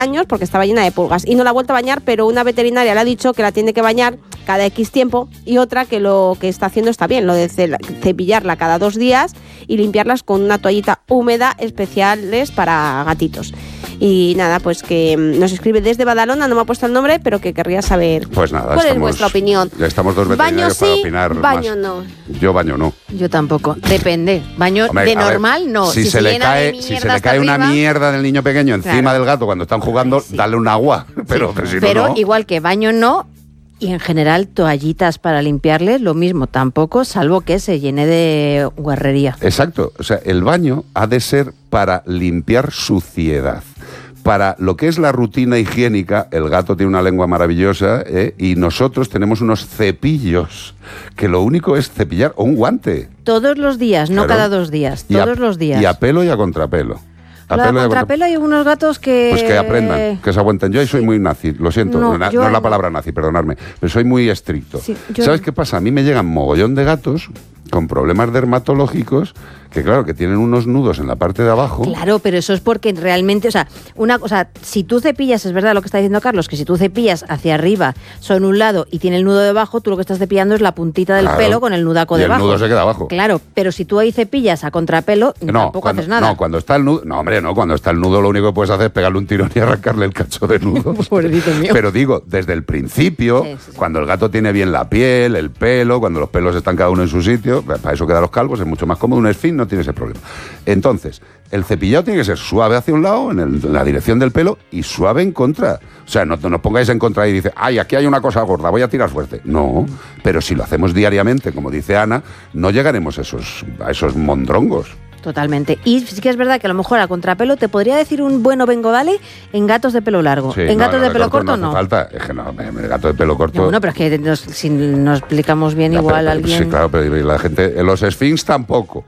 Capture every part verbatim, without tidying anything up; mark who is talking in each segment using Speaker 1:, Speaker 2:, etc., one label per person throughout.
Speaker 1: años porque estaba llena de pulgas y no la ha vuelto a bañar, pero una veterinaria le ha dicho que la tiene que bañar cada X tiempo y otra que lo que está haciendo está bien, lo de cepillarla cada dos días y limpiarlas con una toallita húmeda especiales para gatitos. Y nada, pues que nos escribe desde Badalona, no me ha puesto el nombre, pero que querría saber
Speaker 2: pues nada,
Speaker 1: cuál
Speaker 2: estamos,
Speaker 1: es vuestra opinión.
Speaker 2: Ya estamos dos veterinarios
Speaker 1: baño
Speaker 2: para
Speaker 1: sí,
Speaker 2: opinar
Speaker 1: baño
Speaker 2: más.
Speaker 1: no.
Speaker 2: Yo baño no.
Speaker 3: Yo tampoco. Depende. Baño
Speaker 2: Hombre,
Speaker 3: de
Speaker 2: a ver,
Speaker 3: normal no.
Speaker 2: Si,
Speaker 3: si
Speaker 2: se,
Speaker 3: se
Speaker 2: le
Speaker 3: llena
Speaker 2: cae,
Speaker 3: de
Speaker 2: si se
Speaker 3: mierda
Speaker 2: le cae
Speaker 3: hasta
Speaker 2: una
Speaker 3: arriba,
Speaker 2: mierda del niño pequeño encima
Speaker 3: claro.
Speaker 2: del gato cuando están jugando,
Speaker 3: Sí.
Speaker 2: dale un agua. Pero,
Speaker 3: sí.
Speaker 2: pero si no,
Speaker 3: Pero
Speaker 2: no.
Speaker 3: igual que baño no. Y en general, toallitas para limpiarles, lo mismo, tampoco, salvo que se llene de guarrería.
Speaker 2: Exacto. O sea, el baño ha de ser para limpiar suciedad. Para lo que es la rutina higiénica, el gato tiene una lengua maravillosa, ¿eh? Y nosotros tenemos unos cepillos, que lo único es cepillar, o un guante.
Speaker 3: Todos los días, no
Speaker 2: Claro.
Speaker 3: cada dos días,
Speaker 2: Y a-
Speaker 3: todos los días.
Speaker 2: Y a pelo y a contrapelo. A
Speaker 3: Lo de
Speaker 2: pelo y a
Speaker 3: contrapelo hay unos gatos que...
Speaker 2: Pues que aprendan, que se aguanten. Yo ahí soy muy nazi, lo siento,
Speaker 3: No,
Speaker 2: no, na-
Speaker 3: yo
Speaker 2: no es la
Speaker 3: no.
Speaker 2: palabra nazi, perdonadme, pero soy muy estricto.
Speaker 3: Sí, yo
Speaker 2: ¿Sabes
Speaker 3: no.
Speaker 2: qué pasa? A mí me llegan mogollón de gatos con problemas dermatológicos que, claro, que tienen unos nudos en la parte de abajo.
Speaker 3: Claro, pero eso es porque realmente, o sea, una cosa, si tú cepillas, es verdad lo que está diciendo Carlos, que si tú cepillas hacia arriba, son un lado y tiene el nudo debajo, tú lo que estás cepillando es la puntita del
Speaker 2: Claro.
Speaker 3: pelo con el nudaco
Speaker 2: Y el
Speaker 3: debajo.
Speaker 2: nudo se queda abajo.
Speaker 3: Claro, pero si tú ahí cepillas a contrapelo,
Speaker 2: No,
Speaker 3: tampoco
Speaker 2: cuando,
Speaker 3: haces nada.
Speaker 2: no, cuando está el nudo, no, hombre, no, cuando está el nudo lo único que puedes hacer es pegarle un tirón y arrancarle el cacho de nudo.
Speaker 3: Pobrecito mío.
Speaker 2: Pero digo, desde el principio,
Speaker 3: Sí, sí, sí.
Speaker 2: cuando el gato tiene bien la piel, el pelo, cuando los pelos están cada uno en su sitio, para eso quedan los calvos, es mucho más cómodo, un esfín no tiene ese problema. Entonces, el cepillado tiene que ser suave hacia un lado, en, el- en la dirección del pelo, y suave en contra. O sea, no, no nos pongáis en contra y dice, ay, aquí hay una cosa gorda, voy a tirar fuerte. No, pero si lo hacemos diariamente, como dice Ana, no llegaremos a esos, a esos mondrongos.
Speaker 3: Totalmente. Y sí que es verdad que a lo mejor a contrapelo te podría decir un bueno vengo vale en gatos de pelo largo.
Speaker 2: Sí,
Speaker 3: en
Speaker 2: no,
Speaker 3: gatos
Speaker 2: no,
Speaker 3: de pelo corto
Speaker 2: no.
Speaker 3: no.
Speaker 2: hace falta. Es que no, el gato de pelo corto...
Speaker 3: No, bueno, pero es que nos- si nos explicamos bien,
Speaker 2: Ya,
Speaker 3: igual
Speaker 2: pero-
Speaker 3: alguien...
Speaker 2: Sí, claro, pero la gente... En los Sphinx tampoco.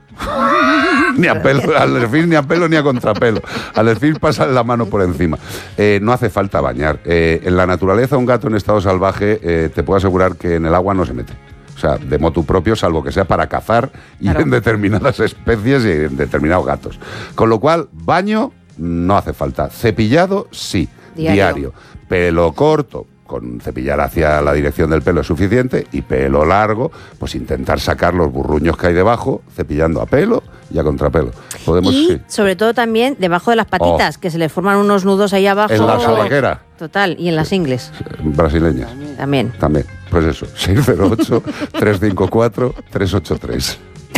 Speaker 2: Ni a pelo, al Sphinx ni a pelo ni a contrapelo. Al Sphinx pasa la mano por encima. Eh, no hace falta bañar. Eh, en la naturaleza, un gato en estado salvaje, eh, te puedo asegurar que en el agua no se mete. O sea, de motu propio, salvo que sea para cazar y
Speaker 3: Claro.
Speaker 2: en determinadas especies y en determinados gatos. Con lo cual, baño no hace falta. Cepillado, sí.
Speaker 3: Diario.
Speaker 2: Diario. Pelo corto, con cepillar hacia la dirección del pelo es suficiente, y pelo largo, pues intentar sacar los burruños que hay debajo, cepillando a pelo y a contrapelo. Podemos,
Speaker 3: Y
Speaker 2: sí.
Speaker 3: sobre todo también debajo de las patitas,
Speaker 2: Oh.
Speaker 3: que se le forman unos nudos ahí abajo.
Speaker 2: En la sobaquera.
Speaker 3: Total, y en las ingles
Speaker 2: Brasileñas.
Speaker 3: también.
Speaker 2: También. Pues eso, seis cero ocho, tres cinco cuatro, tres ocho tres.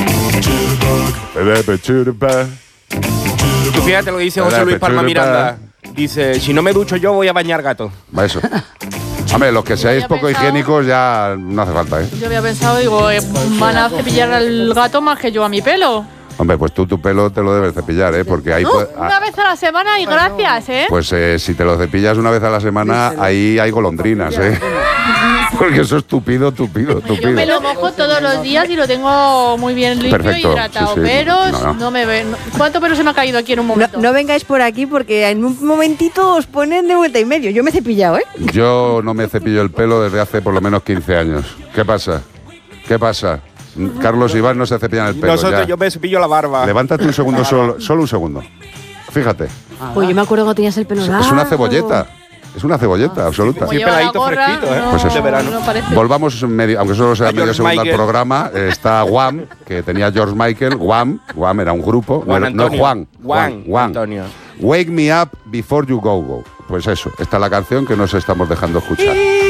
Speaker 4: Tú fíjate lo que dice José Luis Palma Miranda. Dice, si no me ducho yo, voy a bañar gato.
Speaker 2: Va eso. Hombre, los que seáis
Speaker 5: había
Speaker 2: poco
Speaker 5: pensado-
Speaker 2: higiénicos ya no hace falta, ¿eh?
Speaker 5: Yo había pensado, digo, eh, van a cepillar al gato más que yo a mi pelo.
Speaker 2: Hombre, pues tú tu pelo te lo debes cepillar, ¿eh? Porque ahí...
Speaker 5: No,
Speaker 2: puede-
Speaker 5: una
Speaker 2: ah,
Speaker 5: vez a la semana y gracias, ¿eh?
Speaker 2: Pues eh, si te lo cepillas una vez a la semana, ahí hay golondrinas, ¿eh? Porque eso es tupido, tupido,
Speaker 5: Yo
Speaker 2: tupido.
Speaker 5: me lo mojo todos los días y lo tengo muy bien limpio
Speaker 2: Perfecto,
Speaker 5: y hidratado.
Speaker 2: sí, sí.
Speaker 5: Pero
Speaker 2: No, no.
Speaker 5: no me ve. no- ¿Cuánto pelo se me ha caído aquí en un
Speaker 3: No,
Speaker 5: momento?
Speaker 3: no vengáis por aquí porque en un momentito os ponen de vuelta y medio. Yo me he cepillado, ¿eh?
Speaker 2: Yo no me cepillo el pelo desde hace por lo menos quince años. ¿Qué pasa? ¿Qué pasa? Carlos y Iván no se cepillan el pelo.
Speaker 4: Nosotros,
Speaker 2: ya.
Speaker 4: yo me cepillo la barba.
Speaker 2: Levántate un segundo, solo, solo un segundo. Fíjate,
Speaker 3: Pues yo me acuerdo cuando tenías el pelo largo.
Speaker 2: es una cebolleta. Es una cebolleta absoluta.
Speaker 5: Como
Speaker 4: Sí,
Speaker 5: lleva la
Speaker 4: peladito
Speaker 5: gorra,
Speaker 4: fresquito, ¿eh?
Speaker 5: no,
Speaker 2: Pues eso.
Speaker 4: De verano.
Speaker 5: no parece.
Speaker 2: Volvamos medio, aunque solo sea
Speaker 4: A
Speaker 2: medio
Speaker 4: George
Speaker 2: segundo al
Speaker 4: Michael.
Speaker 2: programa. eh, Está Wham, que tenía George Michael. Wham, Wham era un grupo.
Speaker 4: Juan
Speaker 2: no, era- no
Speaker 4: Antonio.
Speaker 2: Juan.
Speaker 4: Juan
Speaker 2: Juan.
Speaker 4: Antonio.
Speaker 2: Wake me up before you go go. Pues eso, esta es la canción que nos estamos dejando escuchar.